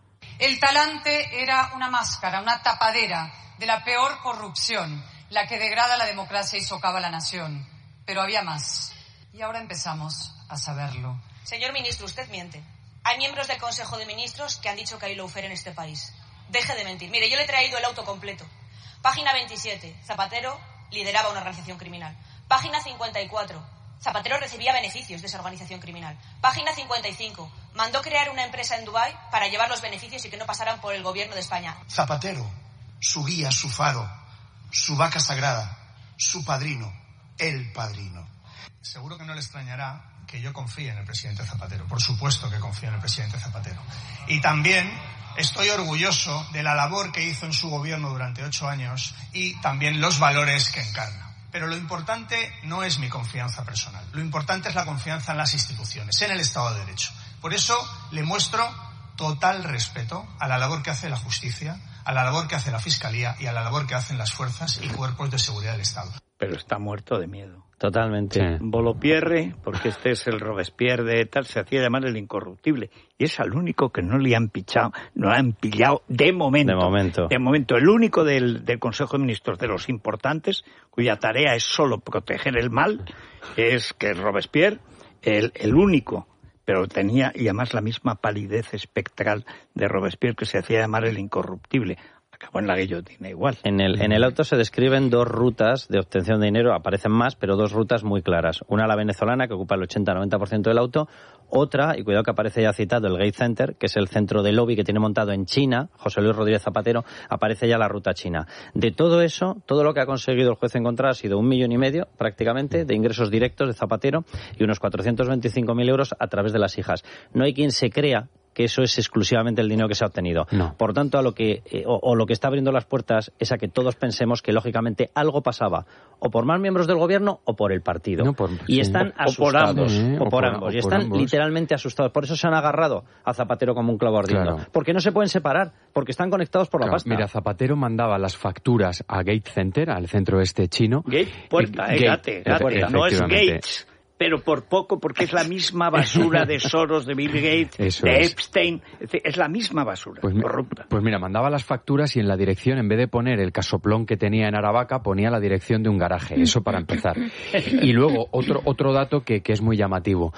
El talante era una máscara, una tapadera de la peor corrupción, la que degrada la democracia y socava la nación. Pero había más. Y ahora empezamos a saberlo. Señor ministro, usted miente. Hay miembros del Consejo de Ministros que han dicho que hay lawfare en este país. Deje de mentir. Mire, yo le he traído el auto completo. Página veintisiete. Zapatero lideraba una organización criminal. Página cincuenta y cuatro. Zapatero recibía beneficios de esa organización criminal. Página cincuenta y cinco. Mandó crear una empresa en Dubái para llevar los beneficios y que no pasaran por el gobierno de España. Zapatero, su guía, su faro, su vaca sagrada, su padrino, el padrino. Seguro que no le extrañará que yo confíe en el presidente Zapatero. Por supuesto que confío en el presidente Zapatero. Y también estoy orgulloso de la labor que hizo en su gobierno durante ocho años y también los valores que encarna. Pero lo importante no es mi confianza personal. Lo importante es la confianza en las instituciones, en el Estado de Derecho. Por eso le muestro total respeto a la labor que hace la justicia, a la labor que hace la Fiscalía y a la labor que hacen las fuerzas y cuerpos de seguridad del Estado. Pero está muerto de miedo. Totalmente. Sí. Volopierre, porque este es el Robespierre de tal, se hacía llamar el incorruptible. Y es al único que no le han pichado, no le han pillado de momento. De momento. De momento. El único del, del Consejo de Ministros de los importantes, cuya tarea es solo proteger el mal, es que Robespierre, el, el único, pero tenía, y además la misma palidez espectral de Robespierre, que se hacía llamar el incorruptible. Acabó en la guillotina igual. En el, en el auto se describen dos rutas de obtención de dinero, aparecen más, pero dos rutas muy claras. Una la venezolana, que ocupa el ochenta a noventa por ciento del auto. Otra, y cuidado que aparece ya citado, el Gate Center, que es el centro de lobby que tiene montado en China, José Luis Rodríguez Zapatero, aparece ya la ruta china. De todo eso, todo lo que ha conseguido el juez encontrar ha sido un millón y medio, prácticamente, de ingresos directos de Zapatero y unos cuatrocientos veinticinco mil euros a través de las hijas. No hay quien se crea que eso es exclusivamente el dinero que se ha obtenido. No. Por tanto, a lo que eh, o, o lo que está abriendo las puertas es a que todos pensemos que, lógicamente, algo pasaba o por más miembros del gobierno o por el partido. No, por, y sí. están o, asustados. o por ambos. ¿eh? O, o por ambos. O y por están ambos. literalmente asustados. Por eso se han agarrado a Zapatero como un clavo ardiendo. Claro. Porque no se pueden separar. Porque están conectados por la Claro, pasta. Mira, Zapatero mandaba las facturas a Gate Center, al centro este chino. Gate, puerta, eh, gate, gate. Puerta, no es Gates. Pero por poco, porque es la misma basura de Soros, de Bill Gates, Eso de es. Epstein. Es la misma basura, pues, corrupta. Pues mira, mandaba las facturas y en la dirección, en vez de poner el casoplón que tenía en Aravaca, ponía la dirección de un garaje. Eso para empezar. Y luego, otro, otro dato que, que es muy llamativo.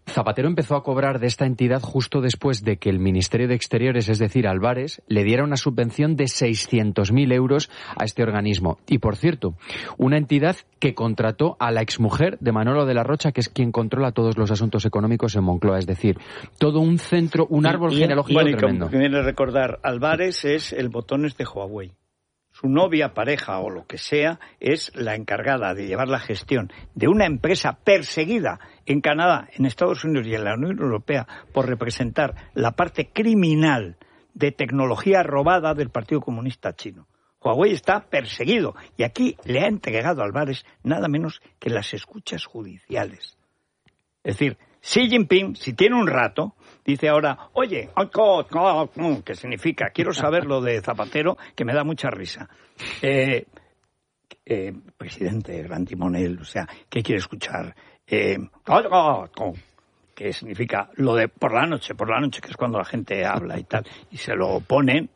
Zapatero empezó a cobrar de esta entidad justo después de que el Ministerio de Exteriores, es decir, Álvarez, le diera una subvención de seiscientos mil euros a este organismo. Y, por cierto, una entidad que contrató a la exmujer de Manolo de la Rocha, que es quien controla todos los asuntos económicos en Moncloa. Es decir, todo un centro, un árbol y, genealógico bueno, tremendo. Bueno, viene a recordar, Álvarez es el botones de Huawei. Su novia, pareja o lo que sea es la encargada de llevar la gestión de una empresa perseguida en Canadá, en Estados Unidos y en la Unión Europea por representar la parte criminal de tecnología robada del Partido Comunista Chino. Huawei está perseguido y aquí le ha entregado a Álvarez nada menos que las escuchas judiciales. Es decir, Xi Jinping, si tiene un rato, dice ahora, oye, ¿qué significa? Quiero saber lo de Zapatero, que me da mucha risa. Eh, eh, presidente, gran timonel, o sea, ¿qué quiere escuchar? Eh, ¿Qué significa? Lo de por la noche, por la noche, que es cuando la gente habla y tal, y se lo ponen.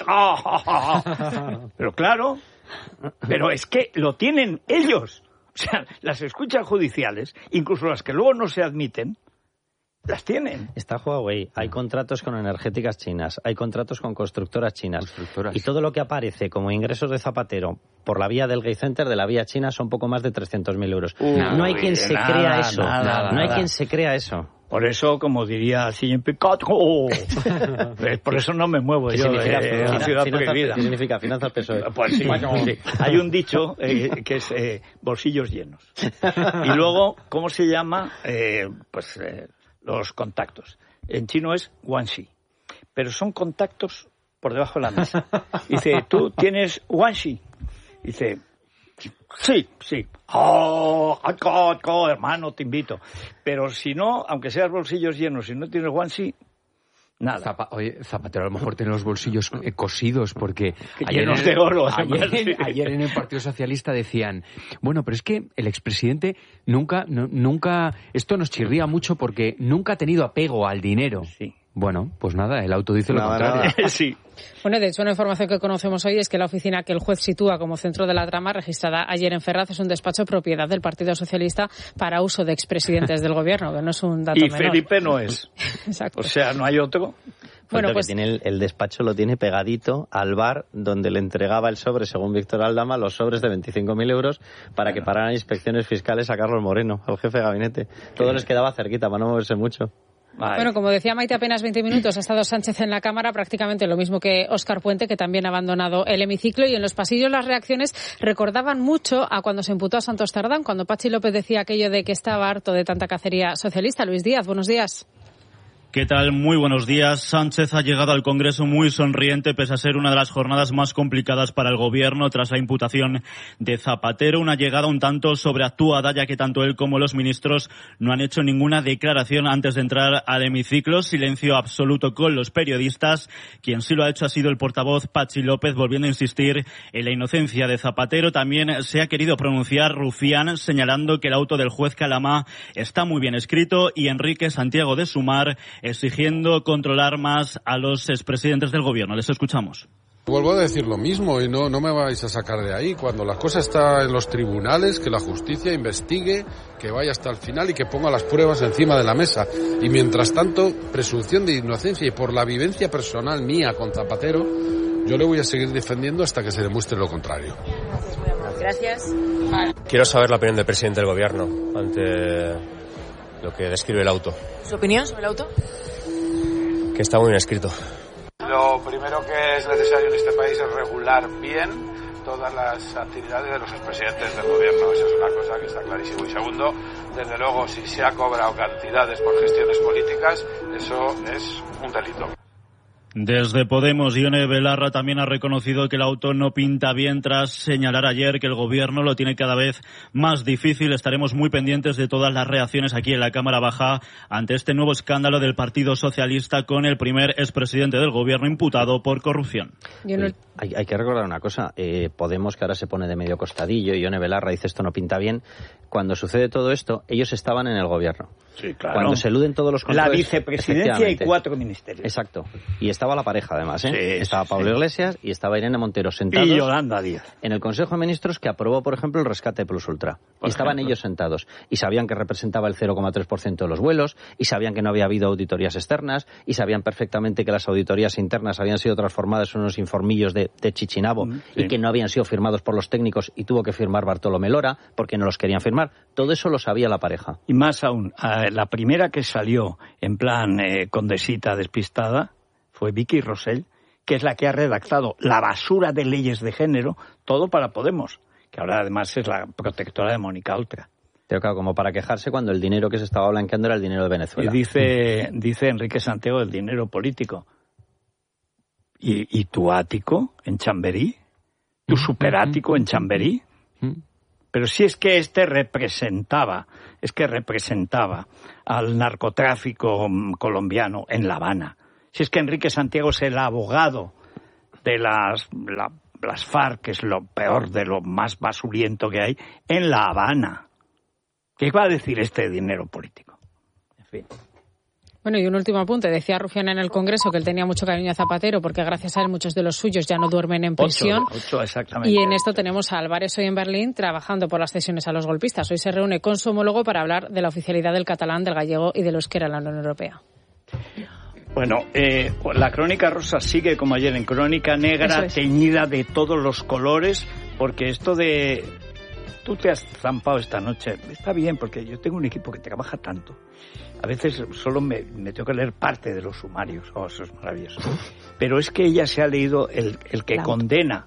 Pero claro, pero es que lo tienen ellos. O sea, las escuchas judiciales, incluso las que luego no se admiten, las tienen. Está Huawei, hay contratos con energéticas chinas, hay contratos con constructoras chinas. Constructoras. Y todo lo que aparece como ingresos de Zapatero por la vía del Gate Center, de la vía china, son poco más de trescientos mil euros. Uh, no hay quien se nada, crea eso. Nada, nada, no hay nada. quien se crea eso. Por eso, como diría Xi Jinping, oh, por eso no me muevo yo significa, de la ciudad prohibida. ¿Qué significa? Finanzas P S O E. Pues sí, sí. Hay un dicho eh, que es eh, bolsillos llenos. Y luego, ¿cómo se llama? Eh, pues eh, los contactos. En chino es guanxi. Pero son contactos por debajo de la mesa. Dice, ¿tú tienes guanxi? Dice... Sí, sí. Oh, oh, oh, hermano, te invito. Pero si no, aunque seas bolsillos llenos, si no tienes guanxi, nada. Zapa, oye, Zapatero a lo mejor tiene los bolsillos eh, cosidos porque ayer llenos en, de oro. Ayer, en, ayer en el Partido Socialista decían, bueno, pero es que el expresidente nunca, no, nunca, esto nos chirría mucho porque nunca ha tenido apego al dinero. Sí. Bueno, pues nada, el auto dice lo nada, contrario. Nada. Sí. Bueno, de hecho, una información que conocemos hoy es que la oficina que el juez sitúa como centro de la trama, registrada ayer en Ferraz, es un despacho propiedad del Partido Socialista para uso de expresidentes del Gobierno, que no es un dato y menor. Y Felipe no es. Exacto. O sea, no hay otro. Bueno, pues que tiene el, el despacho lo tiene pegadito al bar donde le entregaba el sobre, según Víctor Aldama, los sobres de veinticinco mil euros para que pararan inspecciones fiscales a Carlos Moreno, al jefe de gabinete. Todo les quedaba cerquita para no moverse mucho. Ay. Bueno, como decía Maite, apenas veinte minutos ha estado Sánchez en la Cámara, prácticamente lo mismo que Óscar Puente, que también ha abandonado el hemiciclo, y en los pasillos las reacciones recordaban mucho a cuando se imputó a Santos Tardán, cuando Pachi López decía aquello de que estaba harto de tanta cacería socialista. Luis Díaz, buenos días. ¿Qué tal? Muy buenos días. Sánchez ha llegado al Congreso muy sonriente, pese a ser una de las jornadas más complicadas para el Gobierno tras la imputación de Zapatero. Una llegada un tanto sobreactuada, ya que tanto él como los ministros no han hecho ninguna declaración antes de entrar al hemiciclo. Silencio absoluto con los periodistas. Quien sí lo ha hecho ha sido el portavoz Pachi López, volviendo a insistir en la inocencia de Zapatero. También se ha querido pronunciar Rufián, señalando que el auto del juez Calamá está muy bien escrito, y Enrique Santiago de Sumar exigiendo controlar más a los expresidentes del Gobierno. Les escuchamos. Vuelvo a decir lo mismo y no, no me vais a sacar de ahí. Cuando la cosa está en los tribunales, que la justicia investigue, que vaya hasta el final y que ponga las pruebas encima de la mesa. Y mientras tanto, presunción de inocencia, y por la vivencia personal mía con Zapatero, yo le voy a seguir defendiendo hasta que se demuestre lo contrario. Gracias. Quiero saber la opinión del presidente del Gobierno ante lo que describe el auto. ¿Su opinión sobre el auto? Que está muy bien escrito. Lo primero que es necesario en este país es regular bien todas las actividades de los expresidentes del Gobierno. Esa es una cosa que está clarísimo. Y segundo, desde luego, si se ha cobrado cantidades por gestiones políticas, eso es un delito. Desde Podemos, Ione Belarra también ha reconocido que el auto no pinta bien tras señalar ayer que el Gobierno lo tiene cada vez más difícil. Estaremos muy pendientes de todas las reacciones aquí en la Cámara Baja ante este nuevo escándalo del Partido Socialista con el primer expresidente del Gobierno imputado por corrupción. Yo no... Hay, hay que recordar una cosa, eh, Podemos, que ahora se pone de medio costadillo, y Ione Belarra dice esto no pinta bien, cuando sucede todo esto, ellos estaban en el gobierno. Sí, claro. Cuando se eluden todos los controles... La vicepresidencia y cuatro ministerios. Exacto. Y estaba la pareja, además, ¿eh? Sí, estaba Pablo sí. Iglesias y estaba Irene Montero sentados... Y Yolanda Díaz. En el Consejo de Ministros que aprobó, por ejemplo, el rescate Plus Ultra. Por y estaban ejemplo. ellos sentados. Y sabían que representaba el cero coma tres por ciento de los vuelos, y sabían que no había habido auditorías externas, y sabían perfectamente que las auditorías internas habían sido transformadas en unos informillos de, de Chichinabo, mm, sí. y que no habían sido firmados por los técnicos, y tuvo que firmar Bartolomé Lora, porque no los querían firmar. Todo eso lo sabía la pareja. Y más aún, la primera que salió en plan eh, condesita despistada fue Vicky Rosell, que es la que ha redactado la basura de leyes de género, todo para Podemos, que ahora además es la protectora de Mónica Oltra. Pero claro, como para quejarse cuando el dinero que se estaba blanqueando era el dinero de Venezuela. Y dice, dice Enrique Santiago el dinero político. ¿Y, y tu ático en Chamberí? ¿Tu superático en Chamberí? Pero si es que este representaba, es que representaba al narcotráfico colombiano en La Habana. Si es que Enrique Santiago es el abogado de las, la, las FARC, que es lo peor de lo más basuriento que hay, en La Habana. ¿Qué va a decir este dinero político? En fin. Bueno, y un último apunte. Decía Rufián en el Congreso que él tenía mucho cariño a Zapatero porque gracias a él muchos de los suyos ya no duermen en prisión. Ocho, ocho, exactamente. Y en esto tenemos a Álvarez hoy en Berlín trabajando por las cesiones a los golpistas. Hoy se reúne con su homólogo para hablar de la oficialidad del catalán, del gallego y del euskera en la Unión Europea. Bueno, eh, la Crónica Rosa sigue como ayer en Crónica Negra, es. teñida de todos los colores, porque esto de... Tú te has zampado esta noche. Está bien, porque yo tengo un equipo que trabaja tanto. A veces solo me, me tengo que leer parte de los sumarios. Oh, eso es maravilloso. Pero es que ella se ha leído el, el que claro. condena.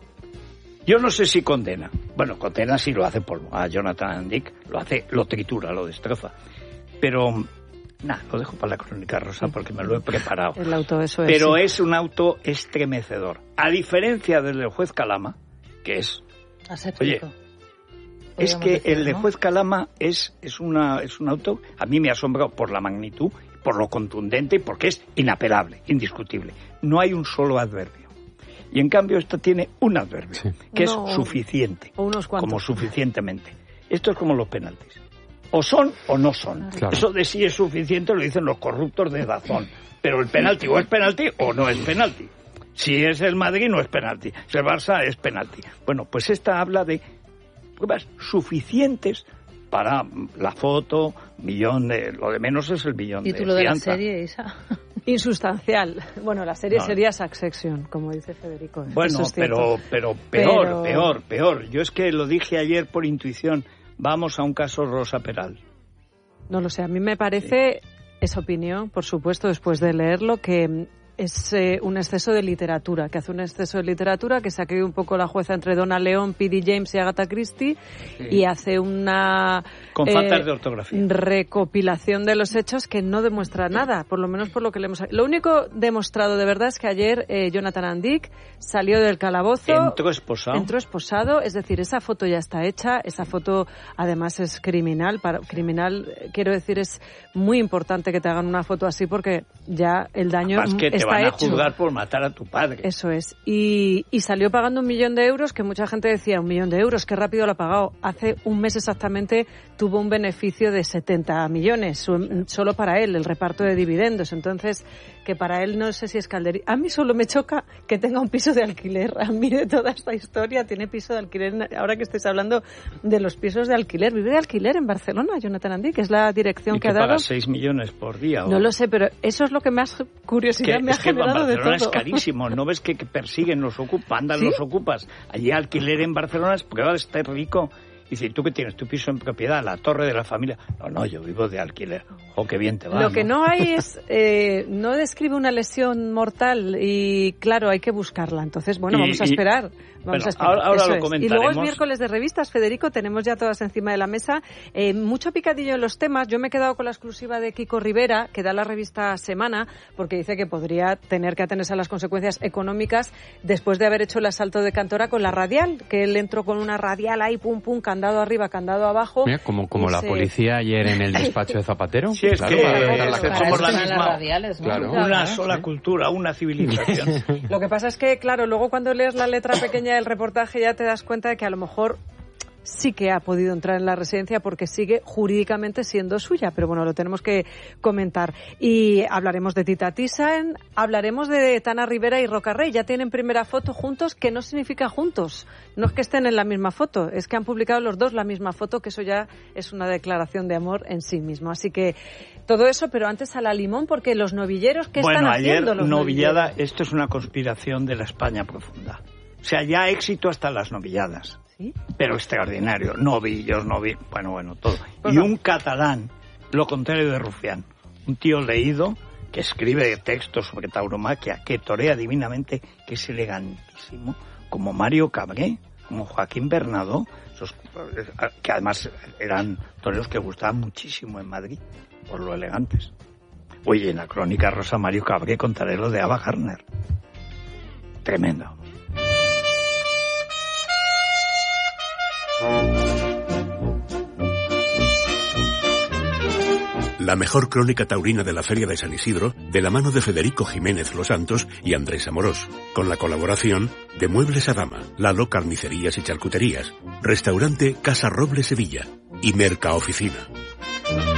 Yo no sé si condena. Bueno, condena sí lo hace por a Jonathan Dick. Lo hace, lo tritura, lo destroza. Pero... Nada, lo dejo para la Crónica Rosa porque me lo he preparado. El auto, eso es. Pero sí. es un auto estremecedor. A diferencia del del juez Calama, que es... Aséptico. Oye, es que decir, el de juez Calama es, es, una, es un auto, a mí me ha asombrado por la magnitud, por lo contundente y porque es inapelable, indiscutible. No hay un solo adverbio. Y en cambio esto tiene un adverbio, sí. que Uno, es suficiente. O unos cuantos. Como suficientemente. Esto es como los penaltis. O son o no son. Claro. Eso de si es suficiente lo dicen los corruptos de Dazón. Pero el penalti o es penalti o no es penalti. Si es el Madrid no es penalti. Si el Barça es penalti. Bueno, pues esta habla de pruebas suficientes para la foto, millón de... Lo de menos es el millón de título de la serie, Isa. Insustancial. Bueno, la serie no. sería Succession, como dice Federico. Bueno, es pero, pero peor, pero... peor, peor. Yo es que lo dije ayer por intuición. Vamos a un caso Rosa Peral. No lo sé, a mí me parece, sí. es opinión, por supuesto, después de leerlo, que es eh, un exceso de literatura, que hace un exceso de literatura, que se ha caído un poco la jueza entre Donna León, P D James y Agatha Christie, sí. y hace una... Con eh, faltas de ortografía. Recopilación de los hechos que no demuestra nada, por lo menos por lo que le hemos... Lo único demostrado de verdad es que ayer eh, Jonathan Andic salió del calabozo... Entró esposado. Entró esposado, es decir, esa foto ya está hecha, esa foto además es criminal, para, criminal, quiero decir, es muy importante que te hagan una foto así porque ya el daño Además que está te van a hecho. juzgar por matar a tu padre. Eso es. Y, y salió pagando un millón de euros, que mucha gente decía, un millón de euros, qué rápido lo ha pagado. Hace un mes exactamente tuvo un beneficio de setenta millones, solo para él, el reparto de dividendos. Entonces, que para él no sé si es caldería. A mí solo me choca que tenga un piso de alquiler. A mí de toda esta historia tiene piso de alquiler. Ahora que estáis hablando de los pisos de alquiler. Vive de alquiler en Barcelona, Jonathan Andic, que es la dirección ¿Y que, que ha dado. paga seis millones por día? ¿o? No lo sé, pero eso es lo que más curiosidad que, me ha es que generado de todo. Es carísimo. ¿No ves que, que persiguen los ocupas, andan ¿Sí? los ocupas? Allí alquiler en Barcelona es prueba de estar rico. Y si tú que tienes tu piso en propiedad, la torre de la familia. No, no, yo vivo de alquiler. ¡Oh, qué bien te va! Lo ¿no? que no hay es... Eh, no describe una lesión mortal y, claro, hay que buscarla. Entonces, bueno, y, vamos a esperar. Vamos bueno, a esperar. Ahora, ahora lo es. comentaremos. Y luego es miércoles de revistas, Federico. Tenemos ya todas encima de la mesa. Eh, mucho picadillo en los temas. Yo me he quedado con la exclusiva de Kiko Rivera, que da la revista Semana, porque dice que podría tener que atenerse a las consecuencias económicas después de haber hecho el asalto de Cantora con la radial, que él entró con una radial ahí, pum, pum, cantando. candado arriba, candado abajo. Mira, como, como la se... policía ayer en el despacho de Zapatero. Sí, es claro, que para es como la misma, radiales, ¿no? claro, Claro, una ¿no? sola Sí. cultura, una civilización. Lo que pasa es que, claro, luego cuando lees la letra pequeña del reportaje ya te das cuenta de que a lo mejor sí que ha podido entrar en la residencia porque sigue jurídicamente siendo suya, pero bueno, lo tenemos que comentar. Y hablaremos de Tita Thyssen, hablaremos de Tana Rivera y Roca Rey. Ya tienen primera foto juntos, que no significa juntos. No es que estén en la misma foto, es que han publicado los dos la misma foto, que eso ya es una declaración de amor en sí mismo. Así que todo eso, pero antes a la limón, porque los novilleros, ¿qué bueno, están haciendo ayer, los novillada, novilleros? esto es una conspiración de la España profunda. O sea, ya éxito hasta las novilladas. ¿Sí? Pero extraordinario. Novillos, novi... Bueno, bueno, todo. Pues y no. un catalán, lo contrario de Rufián. Un tío leído que escribe textos sobre tauromaquia, que torea divinamente, que es elegantísimo, como Mario Cabré, como Joaquín Bernadó, esos, que además eran toreros que gustaban muchísimo en Madrid, por lo elegantes. Oye, en la crónica rosa Mario Cabré contaré lo de Ava Gardner. Tremendo. La mejor crónica taurina de la Feria de San Isidro, de la mano de Federico Jiménez Los Santos y Andrés Amorós, con la colaboración de Muebles Adama, Lalo Carnicerías y Charcuterías, Restaurante Casa Roble Sevilla y Merca Oficina.